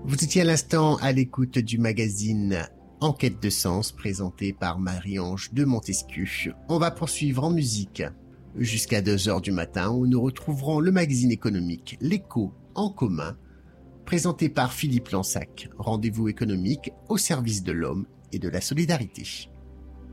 Vous étiez à l'instant à l'écoute du magazine Enquête de sens présenté par Marie-Ange de Montesquieu. On va poursuivre en musique jusqu'à 2 heures du matin où nous retrouverons le magazine économique L'Écho en commun présenté par Philippe Lansac. Rendez-vous économique au service de l'homme et de la solidarité.